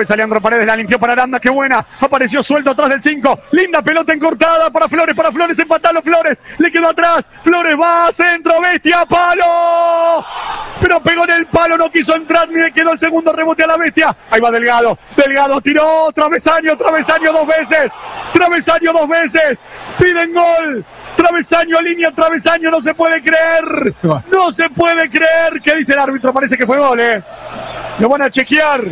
cabeza Leandro Paredes, la limpió para Aranda, qué buena, apareció suelto atrás del 5, linda pelota encortada para Flores, empatalo Flores, le quedó atrás, Flores va, centro, bestia, palo, pero pegó en el palo, no quiso entrar, ni le quedó el segundo rebote a la bestia, ahí va Delgado tiró, travesaño dos veces, piden gol, travesaño, línea, travesaño, no se puede creer, ¿qué dice el árbitro? Parece que fue gol, lo van a chequear,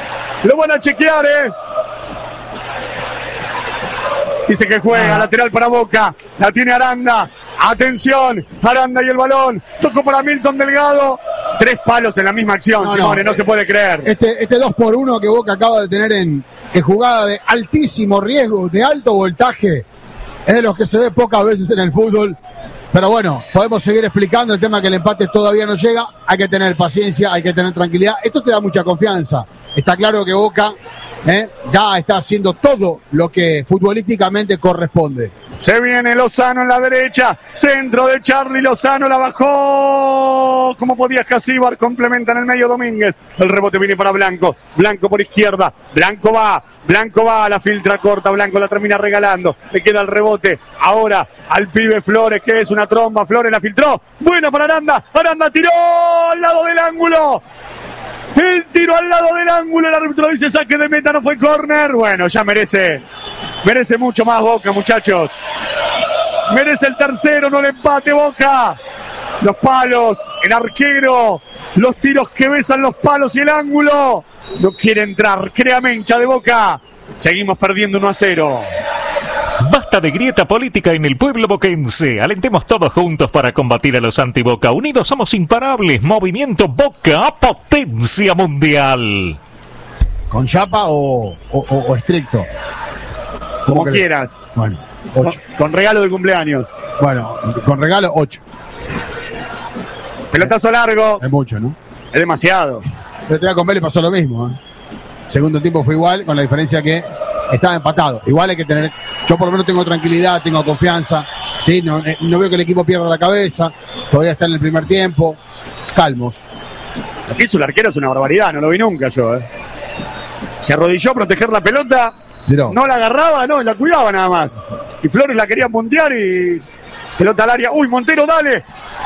Dice que juega, lateral para Boca, la tiene Aranda, atención, Aranda y el balón, tocó para Milton Delgado, 3 palos en la misma acción, Simone, no se puede creer. Este 2-1 que Boca acaba de tener en jugada de altísimo riesgo, de alto voltaje, es de los que se ve pocas veces en el fútbol. Pero bueno, podemos seguir explicando el tema que el empate todavía no llega. Hay que tener paciencia, hay que tener tranquilidad. Esto te da mucha confianza. Está claro que Boca ya está haciendo todo lo que futbolísticamente corresponde. Se viene Lozano en la derecha, centro de Charly, Lozano la bajó, como podía Jasíbar, complementa en el medio Domínguez, el rebote viene para Blanco, Blanco por izquierda, Blanco va, la filtra corta, Blanco la termina regalando, le queda el rebote, ahora al pibe Flores, que es una tromba, Flores la filtró, buena para Aranda, Aranda tiró al lado del ángulo, el tiro al lado del ángulo, el árbitro dice saque de meta, no fue córner, bueno, ya merece mucho más Boca, muchachos. Merece el tercero, no el empate Boca. Los palos, el arquero, los tiros que besan los palos y el ángulo. No quiere entrar, créame, hincha de Boca. Seguimos perdiendo 1-0. Basta de grieta política en el pueblo boquense. Alentemos todos juntos para combatir a los anti-Boca. Unidos somos imparables. Movimiento Boca a potencia mundial. ¿Con chapa o estricto? Como quieras. Bueno, 8. Con regalo de cumpleaños. Bueno, con regalo 8. Pelotazo largo. Es mucho, ¿no? Es demasiado. El otro día con Vélez pasó lo mismo. Segundo tiempo fue igual, con la diferencia que estaba empatado. Igual hay que tener... Yo por lo menos tengo tranquilidad, tengo confianza. ¿Sí? No veo que el equipo pierda la cabeza. Todavía está en el primer tiempo. Calmos. Lo que hizo el arquero es una barbaridad, no lo vi nunca yo. Se arrodilló a proteger la pelota. No la agarraba, no, la cuidaba nada más. Y Flores la quería puntear y pelota al área. ¡Uy, Montero, dale!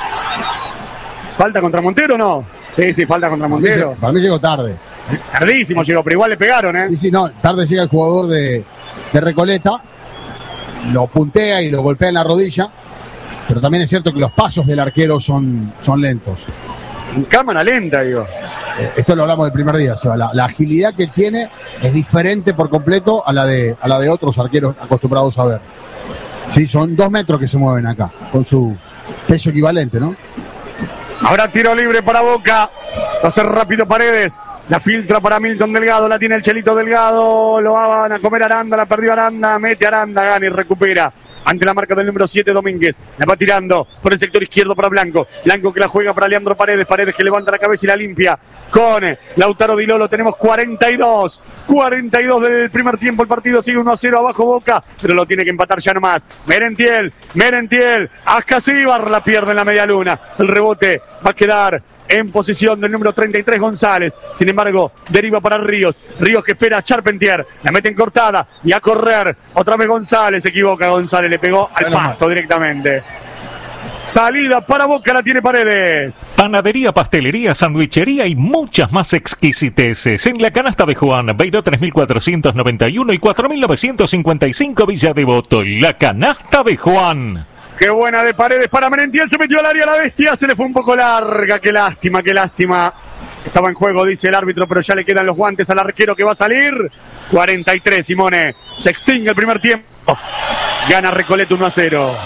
¿Falta contra Montero o no? Sí, falta contra Montero. Para mí llegó tarde. Tardísimo llegó, pero igual le pegaron, Sí, no, tarde llega el jugador de Recoleta, lo puntea y lo golpea en la rodilla, pero también es cierto que los pasos del arquero son lentos. En cámara lenta, digo. Esto lo hablamos del primer día, Seba. La agilidad que tiene es diferente por completo a la de otros arqueros acostumbrados a ver. Sí, son 2 metros que se mueven acá, con su peso equivalente, ¿no? Ahora tiro libre para Boca. Va a ser rápido Paredes. La filtra para Milton Delgado. La tiene el Chelito Delgado. Lo van a comer Aranda. La perdió Aranda. Mete Aranda. Gana y recupera. Ante la marca del número 7, Domínguez. La va tirando por el sector izquierdo para Blanco. Blanco que la juega para Leandro Paredes. Paredes que levanta la cabeza y la limpia. Con Lautaro Di Lolo tenemos 42. 42 del primer tiempo. El partido sigue 1-0 abajo Boca. Pero lo tiene que empatar ya nomás. Merentiel. Ascasíbar la pierde en la media luna. El rebote va a quedar en posición del número 33 González. Sin embargo, deriva para Ríos. Ríos que espera a Charpentier. La mete en cortada y a correr. Otra vez González. Se equivoca González. Le pegó al pasto directamente. Salida para Boca, la tiene Paredes. Panadería, pastelería, sandwichería y muchas más exquisiteces. En la canasta de Juan, Beiró 3491 y 4955 Villa Devoto. La canasta de Juan. Qué buena de Paredes para Merentiel, se metió al área la bestia, se le fue un poco larga, qué lástima. Estaba en juego, dice el árbitro, pero ya le quedan los guantes al arquero que va a salir. 43, Simone, se extingue el primer tiempo. Gana Recoleta 1-0.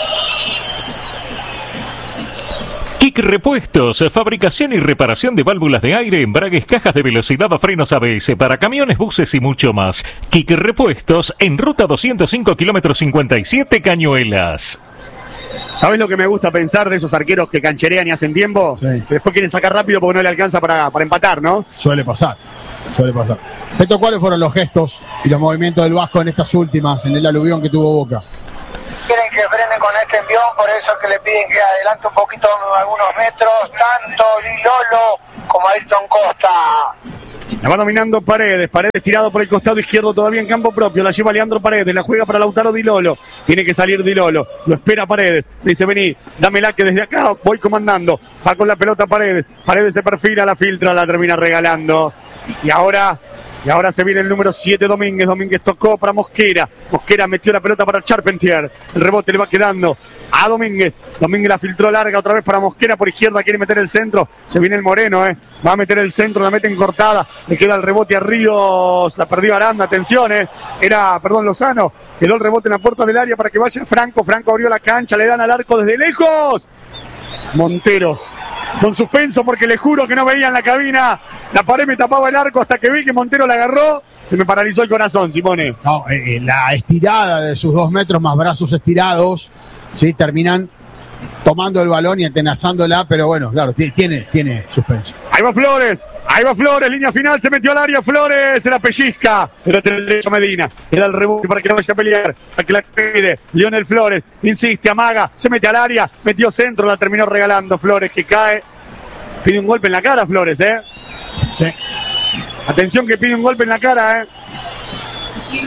Kick Repuestos, fabricación y reparación de válvulas de aire, embragues, cajas de velocidad, frenos ABS para camiones, buses y mucho más. Kick Repuestos en ruta 205 kilómetros 57 Cañuelas. ¿Sabés lo que me gusta pensar de esos arqueros que cancherean y hacen tiempo? Sí. Que después quieren sacar rápido porque no le alcanza para empatar, ¿no? Suele pasar. Beto, ¿cuáles fueron los gestos y los movimientos del Vasco en estas últimas, en el aluvión que tuvo Boca? Quieren que frenen con este envión, por eso es que le piden que adelante un poquito algunos metros, tanto Lilolo como Ayrton Costa. La va dominando Paredes. Paredes tirado por el costado izquierdo todavía en campo propio. La lleva Leandro Paredes. La juega para Lautaro Di Lolo. Tiene que salir Di Lolo. Lo espera Paredes. Dice, vení, dámela que desde acá voy comandando. Va con la pelota Paredes. Paredes se perfila, la filtra, la termina regalando. Y ahora se viene el número 7, Domínguez. Domínguez tocó para Mosquera. Mosquera metió la pelota para Charpentier. El rebote le va quedando a Domínguez. Domínguez la filtró larga otra vez para Mosquera. Por izquierda quiere meter el centro. Se viene el Moreno, va a meter el centro. La mete en cortada. Le queda el rebote a Ríos. La perdió Aranda. Atención, Lozano. Quedó el rebote en la puerta del área para que vaya Franco. Franco abrió la cancha. Le dan al arco desde lejos. Montero. Con suspenso porque le juro que no veía en la cabina. La pared me tapaba el arco hasta que vi que Montero la agarró. Se me paralizó el corazón, Simone. No, la estirada de sus 2 metros más brazos estirados, ¿sí? Terminan tomando el balón y atenazándola, pero bueno, claro, tiene suspenso. Ahí va Flores, línea final, se metió al área Flores, se la pellizca, pero tiene el derecho Medina, le da el rebote para que no vaya a pelear, para que la pide, Lionel Flores, insiste, amaga, se mete al área, metió centro, la terminó regalando Flores, que cae, pide un golpe en la cara Flores, Sí. Atención que pide un golpe en la cara, Quedó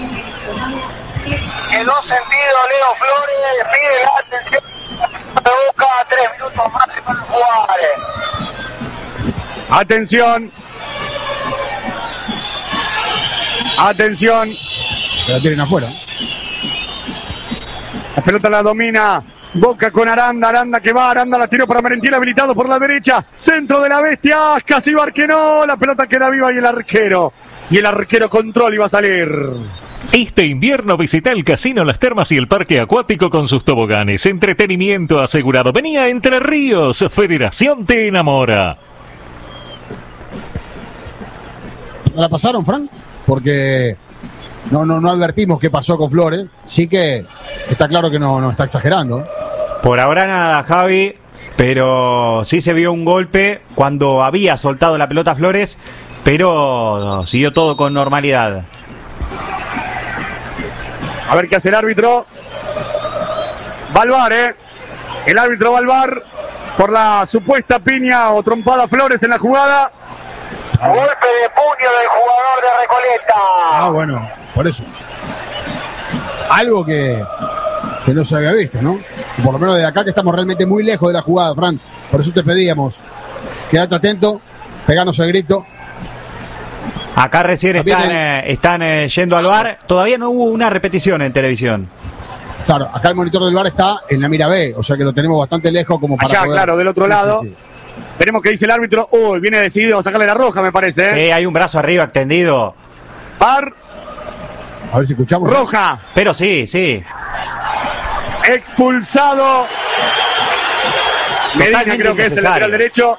sentido Leo Flores, pide la atención de Boca, 3 minutos máximo en jugar. Atención. La tienen afuera. La pelota la domina Boca con Aranda, Aranda que va, Aranda la tiró para Merentiel, habilitado por la derecha, centro de la bestia, casi Barquenó, la pelota queda viva y el arquero control y va a salir. Este invierno visita el Casino Las Termas y el Parque Acuático con sus toboganes. Entretenimiento asegurado. Venía Entre Ríos, Federación te enamora. ¿No la pasaron, Fran? Porque no advertimos qué pasó con Flores. Sí que está claro que no está exagerando. Por ahora nada, Javi, pero sí se vio un golpe cuando había soltado la pelota Flores, pero siguió todo con normalidad. A ver qué hace el árbitro. Va al VAR, El árbitro va al VAR por la supuesta piña o trompada a Flores en la jugada. Golpe de puño del jugador de Recoleta. Ah, bueno, por eso. Algo que no se había visto, ¿no? Y por lo menos de acá que estamos realmente muy lejos de la jugada, Fran. Por eso te pedíamos, quédate atento, peganos el grito. Acá recién están yendo al VAR. Todavía no hubo una repetición en televisión. Claro, acá el monitor del VAR está en la mira B, o sea que lo tenemos bastante lejos como para allá, poder... claro, del otro lado. Sí. Veremos qué dice el árbitro. Uy, viene decidido a sacarle la roja, me parece. Sí, hay un brazo arriba extendido. VAR. A ver si escuchamos. Roja. Pero sí. Expulsado. Medina creo que es el lateral derecho.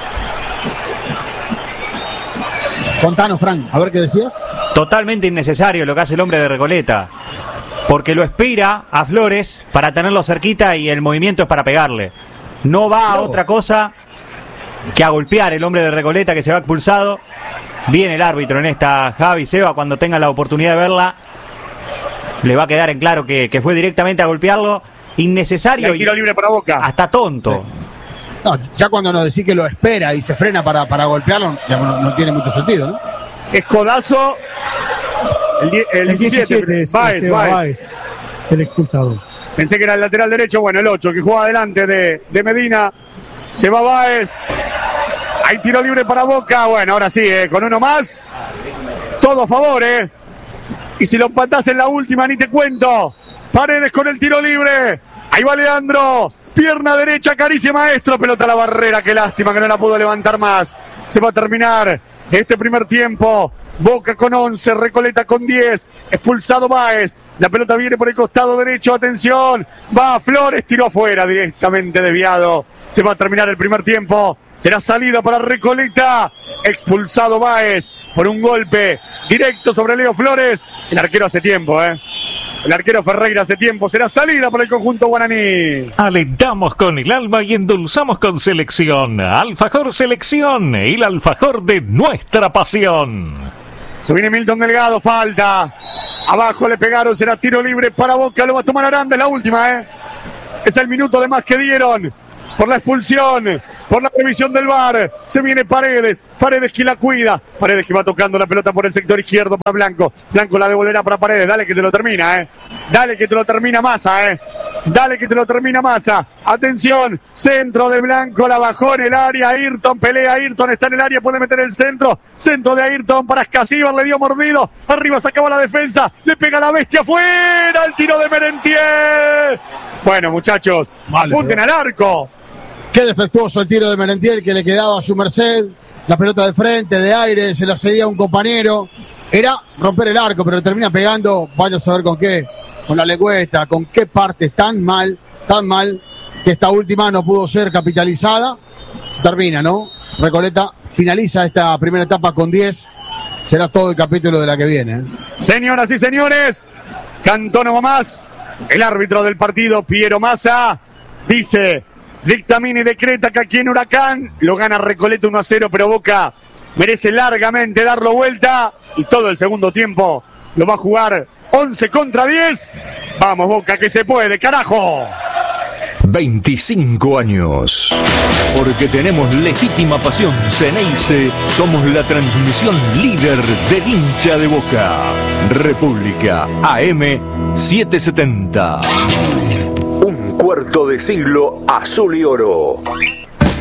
Contanos, Fran, a ver qué decías. Totalmente innecesario lo que hace el hombre de Recoleta. Porque lo espera a Flores para tenerlo cerquita y el movimiento es para pegarle. No va a otra cosa que a golpear el hombre de Recoleta que se va expulsado. Viene el árbitro en esta, Javi Seba, cuando tenga la oportunidad de verla. Le va a quedar en claro que fue directamente a golpearlo. Innecesario y tiro libre para Boca. Hasta tonto. Sí. No, ya cuando nos decís que lo espera y se frena para golpearlo, ya no tiene mucho sentido, ¿no? Escodazo. El 17 es Báez. El expulsado. Pensé que era el lateral derecho. Bueno, el 8 que juega adelante de Medina. Se va Báez. Hay tiro libre para Boca. Bueno, ahora sí, con uno más. Todo a favor, Y si lo empatás en la última, ni te cuento. Paredes con el tiro libre. Ahí va Leandro. Pierna derecha, acaricia Maestro. Pelota a la barrera. Qué lástima que no la pudo levantar más. Se va a terminar este primer tiempo. Boca con 11, Recoleta con 10. Expulsado Báez. La pelota viene por el costado derecho. Atención. Va Flores. Tiró afuera directamente desviado. Se va a terminar el primer tiempo. Será salida para Recoleta. Expulsado Báez por un golpe directo sobre Leo Flores. El arquero hace tiempo, El arquero Ferreira hace tiempo. Será salida por el conjunto guaraní. Alentamos con el alma y endulzamos con Selección. Alfajor Selección, el alfajor de nuestra pasión. Se viene Milton Delgado, falta. Abajo le pegaron, será tiro libre para Boca. Lo va a tomar Aranda, es la última, Es el minuto de más que dieron. por la expulsión, por la revisión del VAR. Se viene Paredes, Paredes que la cuida, Paredes que va tocando la pelota por el sector izquierdo para Blanco. Blanco la devolverá para Paredes, dale que te lo termina, dale que te lo termina Massa, dale que te lo termina Massa. Atención, centro de Blanco, la bajó en el área, Ayrton pelea, Ayrton está en el área, puede meter el centro de Ayrton para Escasíbar, le dio mordido, arriba sacaba la defensa, le pega la bestia, fuera el tiro de Merentiel. Bueno, muchachos, apunten al arco. Qué defectuoso el tiro de Merentiel, que le quedaba a su merced. La pelota de frente, de aire, se la cedía a un compañero. Era romper el arco, pero termina pegando, vaya a saber con qué, con la lengüeta, con qué parte tan mal, que esta última no pudo ser capitalizada. Se termina, ¿no? Recoleta finaliza esta primera etapa con 10. Será todo el capítulo de la que viene. Señoras y señores, cantó nomás el árbitro del partido, Piero Massa, dice, dictamina y decreta que aquí en Huracán lo gana Recoleta 1-0, pero Boca merece largamente darlo vuelta y todo el segundo tiempo lo va a jugar 11 contra 10. Vamos Boca, que se puede, carajo. 25 años. Porque tenemos legítima pasión Ceneice, somos la transmisión líder del hincha de Boca. República AM 770. Un cuarto de siglo azul y oro.